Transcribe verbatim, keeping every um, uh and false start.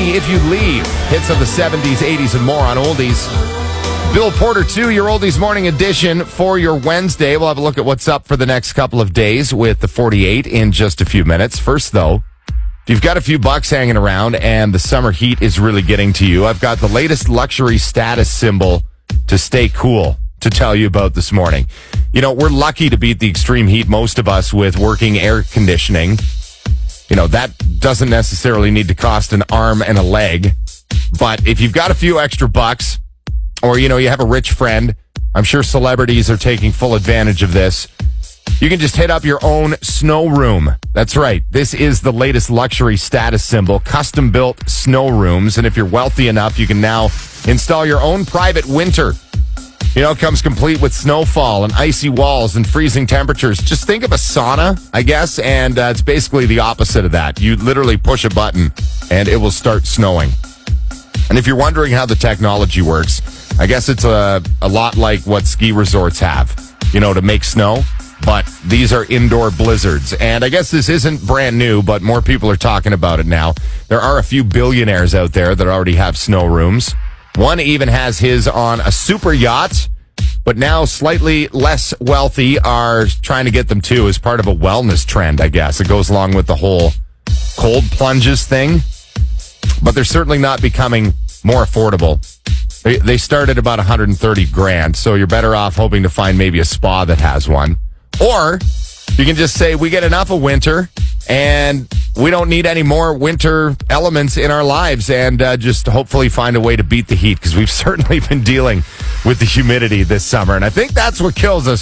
Me If You Leave. Hits of the seventies, eighties, and more on Oldies. Bill Porter, too, your Oldies Morning Edition for your Wednesday. We'll have a look at what's up for the next couple of days with the forty-eight in just a few minutes. First, though, if you've got a few bucks hanging around and the summer heat is really getting to you, I've got the latest luxury status symbol to stay cool to tell you about this morning. You know, we're lucky to beat the extreme heat, most of us, with working air conditioning. You know, that doesn't necessarily need to cost an arm and a leg. But if you've got a few extra bucks, or, you know, you have a rich friend, I'm sure celebrities are taking full advantage of this, you can just hit up your own snow room. That's right. This is the latest luxury status symbol, custom-built snow rooms. And if you're wealthy enough, you can now install your own private winter. You know, it comes complete with snowfall and icy walls and freezing temperatures. Just think of a sauna, I guess, and uh, it's basically the opposite of that. You literally push a button and it will start snowing. And if you're wondering how the technology works, I guess it's a, a lot like what ski resorts have, you know, to make snow. But these are indoor blizzards. And I guess this isn't brand new, but more people are talking about it now. There are a few billionaires out there that already have snow rooms. One even has his on a super yacht, but now slightly less wealthy are trying to get them too as part of a wellness trend, I guess. It goes along with the whole cold plunges thing, but they're certainly not becoming more affordable. They, they start at about one hundred thirty grand, so you're better off hoping to find maybe a spa that has one. Or you can just say, we get enough of winter and we don't need any more winter elements in our lives, and uh, just hopefully find a way to beat the heat, because we've certainly been dealing with the humidity this summer. And I think that's what kills us